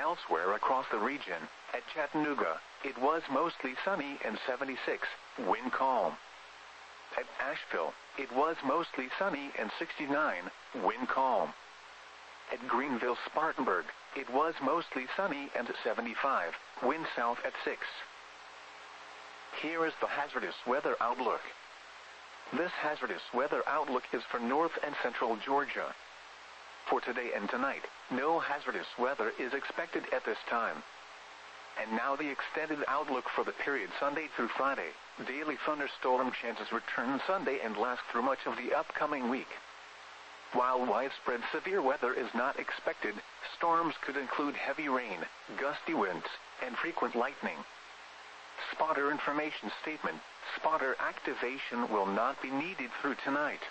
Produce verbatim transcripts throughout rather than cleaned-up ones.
Elsewhere across the region, at Chattanooga, it was mostly sunny and seventy-six, wind calm. At Asheville, it was mostly sunny and sixty-nine, wind calm. At Greenville-Spartanburg, it was mostly sunny and seventy-five, wind south at six. Here is the hazardous weather outlook. This hazardous weather outlook is for north and central Georgia. For today and tonight, no hazardous weather is expected at this time. And now the extended outlook for the period Sunday through Friday. Daily thunderstorm chances return Sunday and last through much of the upcoming week. While widespread severe weather is not expected, storms could include heavy rain, gusty winds, and frequent lightning. Spotter information statement: spotter activation will not be needed through tonight.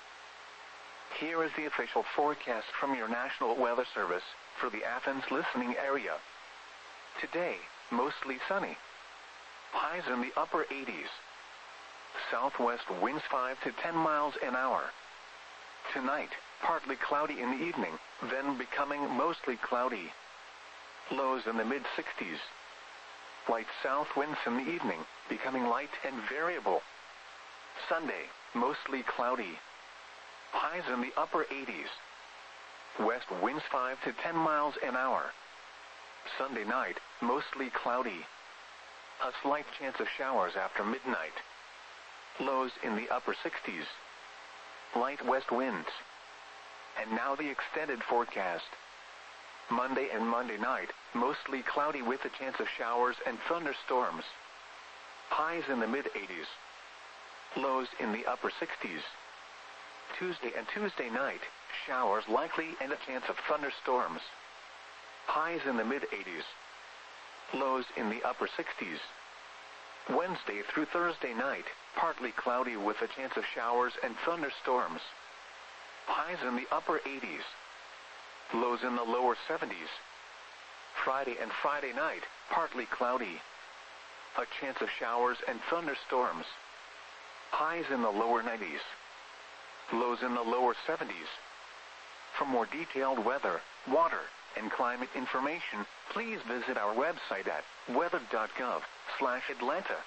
Here is the official forecast from your National Weather Service for the Athens listening area. Today, mostly sunny. Highs in the upper eighties. Southwest winds five to ten miles an hour. Tonight, partly cloudy in the evening, then becoming mostly cloudy. Lows in the mid-sixties. Light south winds in the evening, becoming light and variable. Sunday, mostly cloudy. Highs in the upper eighties. West winds five to ten miles an hour. Sunday night, mostly cloudy. A slight chance of showers after midnight. Lows in the upper sixties. Light west winds. And now the extended forecast. Monday and Monday night, mostly cloudy with a chance of showers and thunderstorms. Highs in the mid-eighties. Lows in the upper sixties. Tuesday and Tuesday night, showers likely and a chance of thunderstorms. Highs in the mid-eighties. Lows in the upper sixties. Wednesday through Thursday night, partly cloudy with a chance of showers and thunderstorms. Highs in the upper eighties. Lows in the lower seventies. Friday and Friday night, partly cloudy. A chance of showers and thunderstorms. Highs in the lower nineties. Lows in the lower seventies. For more detailed weather, water, and climate information, please visit our website at weather dot gov slash Atlanta.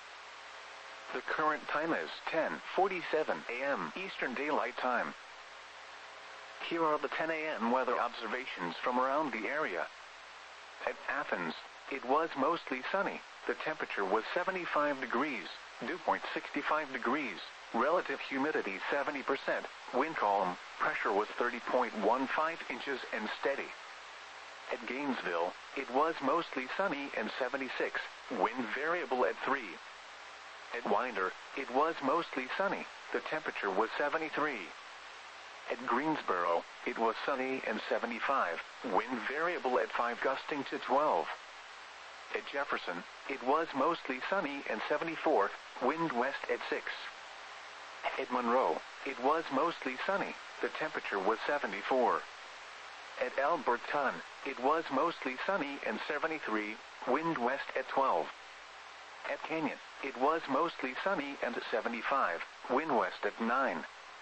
The current time is ten forty-seven a m Eastern Daylight Time. Here are the ten a m weather observations from around the area. At Athens, it was mostly sunny. The temperature was seventy-five degrees, dew point sixty-five degrees, relative humidity seventy percent, wind calm, pressure was thirty point one five inches and steady. At Gainesville, it was mostly sunny and seventy-six, wind variable at three. At Winder, it was mostly sunny. The temperature was seventy-three. At Greensboro, it was sunny and seventy-five, wind variable at five gusting to twelve. At Jefferson, it was mostly sunny and seventy-four, wind west at six. At Monroe, it was mostly sunny. The temperature was seventy-four. At Alberton, it was mostly sunny and seventy-three, wind west at twelve. At Canyon, it was mostly sunny and seventy-five, wind west at nine.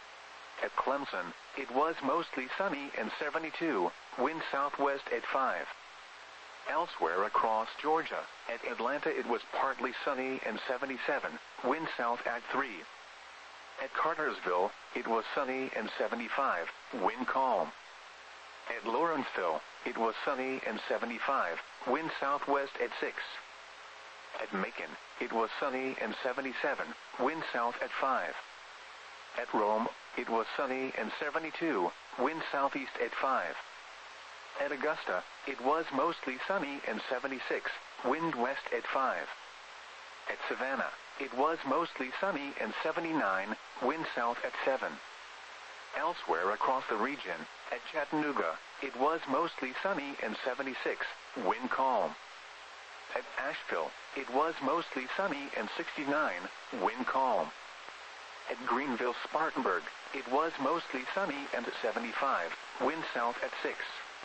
At Clemson, it was mostly sunny and seventy-two, wind southwest at five. Elsewhere across Georgia, at Atlanta it was partly sunny and seventy-seven, wind south at three. At Cartersville, it was sunny and seventy-five, wind calm. At Lawrenceville, it was sunny and seventy-five, wind southwest at six. At Macon, it was sunny and seventy-seven, wind south at five. At Rome, it was sunny and seventy-two, wind southeast at five. At Augusta, it was mostly sunny and seventy-six, wind west at five. At Savannah, it was mostly sunny and seventy-nine, wind south at seven. Elsewhere across the region, at Chattanooga, it was mostly sunny and seventy-six, wind calm. At Asheville, it was mostly sunny and sixty-nine, wind calm. At Greenville-Spartanburg, it was mostly sunny and seventy-five, wind south at six.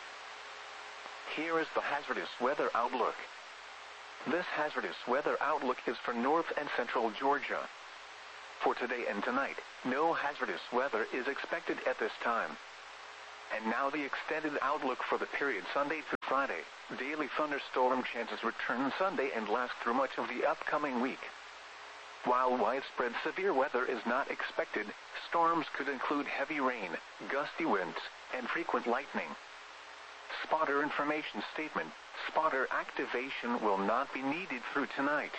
Here is the hazardous weather outlook. This hazardous weather outlook is for north and central Georgia. For today and tonight, no hazardous weather is expected at this time. And now the extended outlook for the period Sunday through Friday. Daily thunderstorm chances return Sunday and last through much of the upcoming week. While widespread severe weather is not expected, storms could include heavy rain, gusty winds, and frequent lightning. Spotter information statement. Spotter activation will not be needed through tonight.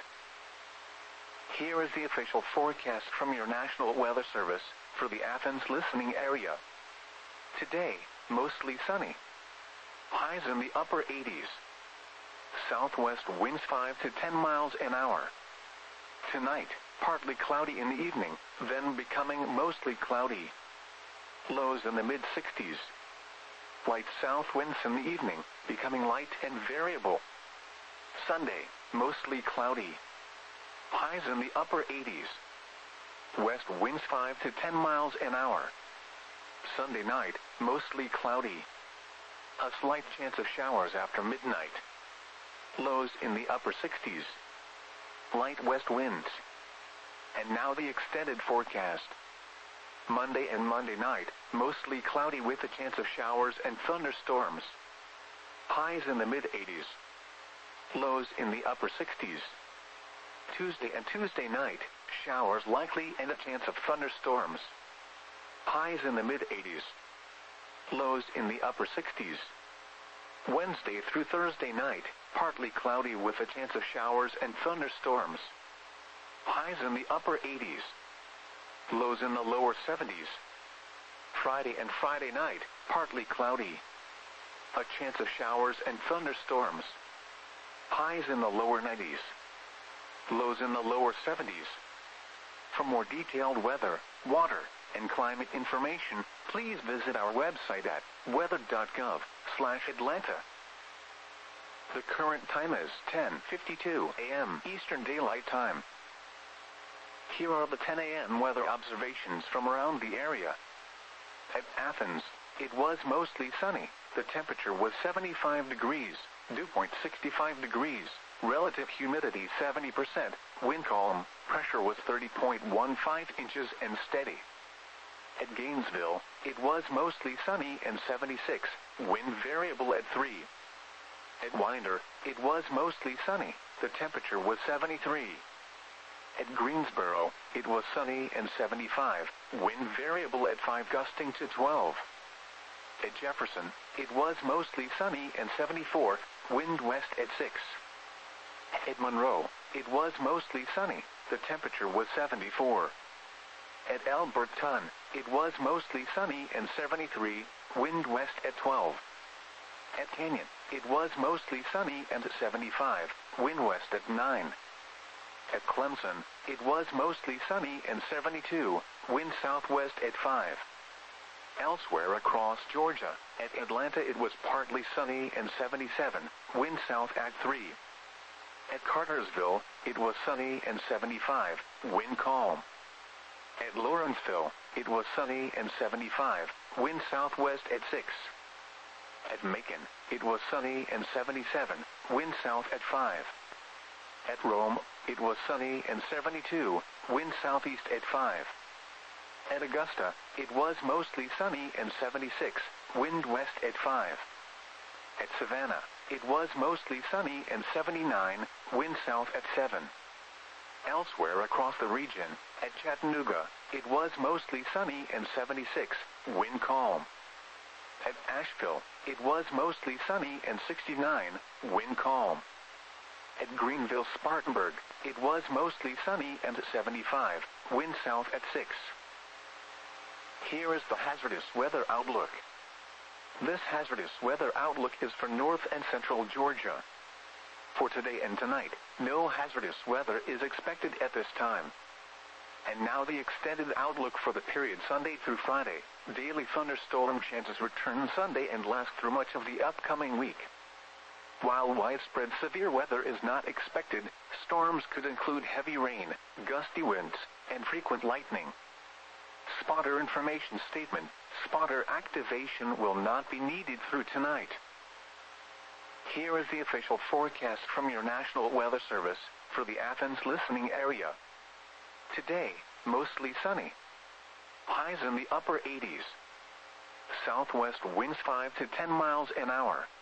Here is the official forecast from your National Weather Service for the Athens listening area. Today, mostly sunny. Highs in the upper eighties. Southwest winds five to ten miles an hour. Tonight, partly cloudy in the evening, then becoming mostly cloudy. Lows in the mid sixties. Light south winds in the evening, becoming light and variable. Sunday, mostly cloudy. Highs in the upper eighties. West winds five to ten miles an hour. Sunday night, mostly cloudy. A slight chance of showers after midnight. Lows in the upper sixties. Light west winds. And now the extended forecast. Monday and Monday night, mostly cloudy with a chance of showers and thunderstorms. Highs in the mid eighties. Lows in the upper sixties. Tuesday and Tuesday night, showers likely and a chance of thunderstorms. Highs in the mid eighties. Lows in the upper sixties. Wednesday through Thursday night, partly cloudy with a chance of showers and thunderstorms. Highs in the upper eighties. Lows in the lower seventies. Friday and Friday night, partly cloudy. A chance of showers and thunderstorms. Highs in the lower nineties. Lows in the lower seventies. For more detailed weather, water, and climate information, please visit our website at weather dot gov slash Atlanta. The current time is ten fifty-two a m Eastern Daylight Time. Here are the ten a m weather observations from around the area. At Athens, it was mostly sunny. The temperature was seventy-five degrees, dew point sixty-five degrees, relative humidity seventy percent, wind calm, pressure was thirty point one five inches and steady. At Gainesville, it was mostly sunny and seventy-six, wind variable at three. At Winder, it was mostly sunny. The temperature was seventy-three. At Greensboro, it was sunny and seventy-five, wind variable at five gusting to twelve. At Jefferson, it was mostly sunny and seventy-four, wind west at six. At Monroe, it was mostly sunny. The temperature was seventy-four. At Alberton, it was mostly sunny and seventy-three, wind west at twelve. At Canyon, it was mostly sunny and seventy-five, wind west at nine. At Clemson, it was mostly sunny and seventy-two, wind southwest at five. Elsewhere across Georgia, at Atlanta it was partly sunny and seventy-seven, wind south at three. At Cartersville, it was sunny and seventy-five, wind calm. At Lawrenceville, it was sunny and seventy-five, wind southwest at six. At Macon, it was sunny and seventy-seven, wind south at five. At Rome, it was sunny and seventy-two, wind southeast at five. At Augusta, it was mostly sunny and seventy-six, wind west at five. At Savannah, it was mostly sunny and seventy-nine, wind south at seven. Elsewhere across the region, at Chattanooga, it was mostly sunny and seventy-six, wind calm. At Asheville, it was mostly sunny and sixty-nine, wind calm. At Greenville-Spartanburg, it was mostly sunny and seventy-five, wind south at six. Here is the hazardous weather outlook. This hazardous weather outlook is for north and central Georgia. For today and tonight, no hazardous weather is expected at this time. And now the extended outlook for the period Sunday through Friday. Daily thunderstorm chances return Sunday and last through much of the upcoming week. While widespread severe weather is not expected, storms could include heavy rain, gusty winds, and frequent lightning. Spotter information statement. Spotter activation will not be needed through tonight. Here is the official forecast from your National Weather Service for the Athens listening area. Today, mostly sunny. Highs in the upper eighties. Southwest winds five to ten miles an hour.